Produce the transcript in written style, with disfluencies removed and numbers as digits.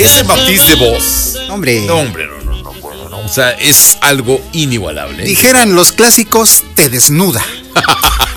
ese matiz de voz. Hombre. No, hombre, no. O sea, es algo inigualable. Dijeran los clásicos, te desnuda.